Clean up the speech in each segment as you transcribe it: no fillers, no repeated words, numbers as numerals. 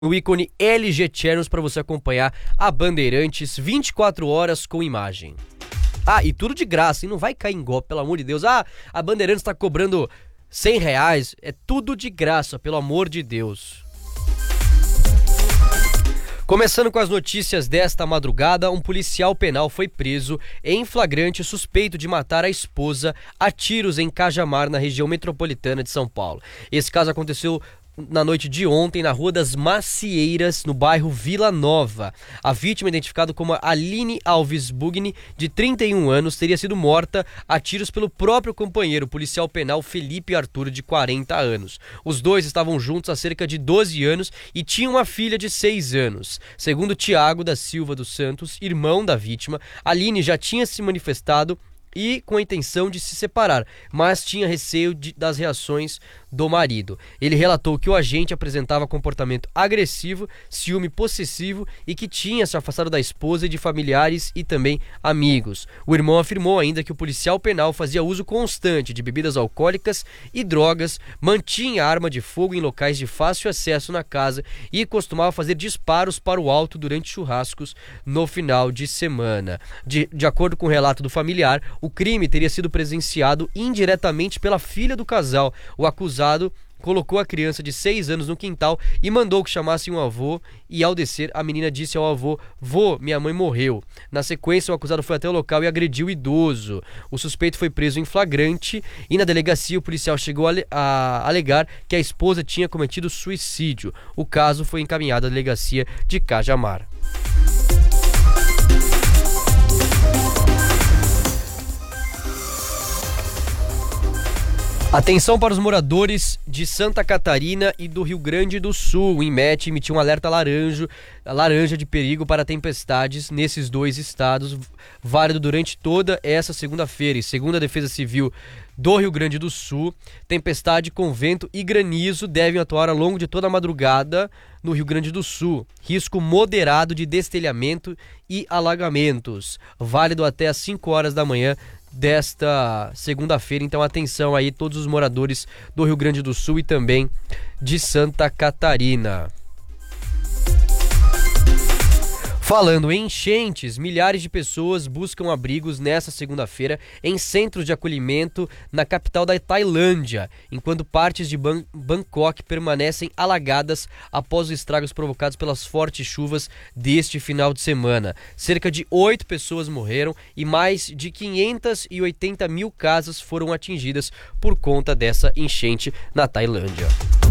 o ícone LG Channels para você acompanhar a Bandeirantes 24 horas com imagem. E tudo de graça, e não vai cair em golpe, pelo amor de Deus. A Bandeirantes tá cobrando R$100, é tudo de graça, pelo amor de Deus. Começando com as notícias desta madrugada, um policial penal foi preso em flagrante suspeito de matar a esposa a tiros em Cajamar, na região metropolitana de São Paulo. Esse caso aconteceu na noite de ontem, na Rua das Macieiras, no bairro Vila Nova. A vítima, identificada como Aline Alves Bugni, de 31 anos, teria sido morta a tiros pelo próprio companheiro, o policial penal Felipe Arthur, de 40 anos. Os dois estavam juntos há cerca de 12 anos e tinham uma filha de 6 anos. Segundo Tiago da Silva dos Santos, irmão da vítima, Aline já tinha se manifestado e com a intenção de se separar, mas tinha receio das reações do marido. Ele relatou que o agente apresentava comportamento agressivo, ciúme possessivo e que tinha se afastado da esposa e de familiares e também amigos. O irmão afirmou ainda que o policial penal fazia uso constante de bebidas alcoólicas e drogas, mantinha arma de fogo em locais de fácil acesso na casa e costumava fazer disparos para o alto durante churrascos no final de semana. De acordo com o relato do familiar, o crime teria sido presenciado indiretamente pela filha do casal. O acusado colocou a criança de 6 anos no quintal e mandou que chamassem um avô, e ao descer, a menina disse ao avô: "Vô, minha mãe morreu". Na sequência, o acusado foi até o local e agrediu o idoso. O suspeito foi preso em flagrante e na delegacia o policial chegou a alegar que a esposa tinha cometido suicídio. O caso foi encaminhado à delegacia de Cajamar. Atenção para os moradores de Santa Catarina e do Rio Grande do Sul. O INMET emitiu um alerta laranja de perigo para tempestades nesses dois estados, válido durante toda essa segunda-feira. E segundo a Defesa Civil do Rio Grande do Sul, tempestade com vento e granizo devem atuar ao longo de toda a madrugada no Rio Grande do Sul. Risco moderado de destelhamento e alagamentos, válido até às 5 horas da manhã desta segunda-feira. Então atenção aí todos os moradores do Rio Grande do Sul e também de Santa Catarina. Falando em enchentes, milhares de pessoas buscam abrigos nesta segunda-feira em centros de acolhimento na capital da Tailândia, enquanto partes de Bangkok permanecem alagadas após os estragos provocados pelas fortes chuvas deste final de semana. Cerca de 8 pessoas morreram e mais de 580 mil casas foram atingidas por conta dessa enchente na Tailândia.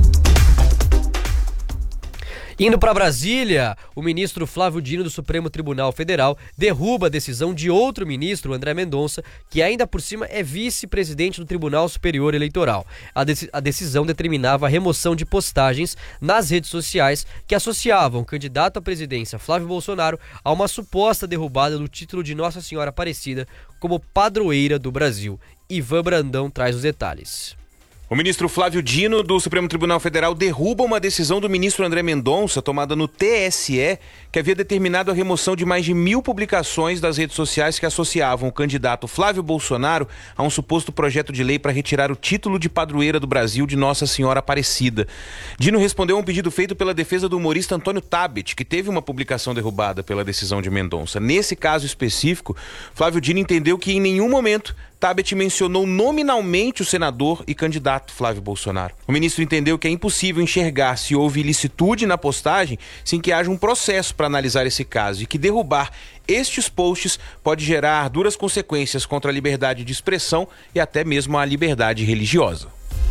Indo para Brasília, o ministro Flávio Dino do Supremo Tribunal Federal derruba a decisão de outro ministro, André Mendonça, que ainda por cima é vice-presidente do Tribunal Superior Eleitoral. A decisão determinava a remoção de postagens nas redes sociais que associavam o candidato à presidência Flávio Bolsonaro a uma suposta derrubada do título de Nossa Senhora Aparecida como padroeira do Brasil. Ivan Brandão traz os detalhes. O ministro Flávio Dino, do Supremo Tribunal Federal, derruba uma decisão do ministro André Mendonça, tomada no TSE, que havia determinado a remoção de mais de 1.000 publicações das redes sociais que associavam o candidato Flávio Bolsonaro a um suposto projeto de lei para retirar o título de padroeira do Brasil de Nossa Senhora Aparecida. Dino respondeu a um pedido feito pela defesa do humorista Antônio Tabet, que teve uma publicação derrubada pela decisão de Mendonça. Nesse caso específico, Flávio Dino entendeu que em nenhum momento Tabet mencionou nominalmente o senador e candidato Flávio Bolsonaro. O ministro entendeu que é impossível enxergar se houve ilicitude na postagem sem que haja um processo para analisar esse caso e que derrubar estes posts pode gerar duras consequências contra a liberdade de expressão e até mesmo a liberdade religiosa.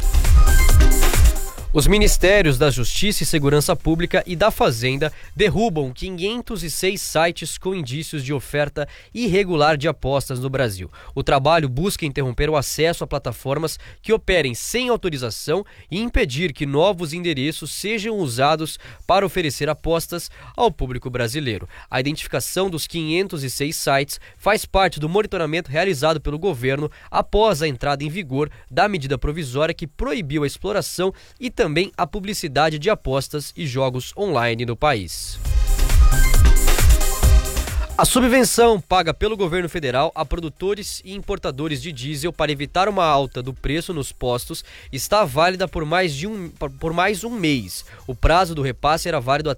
Os Ministérios da Justiça e Segurança Pública e da Fazenda derrubam 506 sites com indícios de oferta irregular de apostas no Brasil. O trabalho busca interromper o acesso a plataformas que operem sem autorização e impedir que novos endereços sejam usados para oferecer apostas ao público brasileiro. A identificação dos 506 sites faz parte do monitoramento realizado pelo governo após a entrada em vigor da medida provisória que proibiu a exploração e também a publicidade de apostas e jogos online no país. A subvenção paga pelo governo federal a produtores e importadores de diesel para evitar uma alta do preço nos postos está válida por mais um mês. O prazo do repasse era válido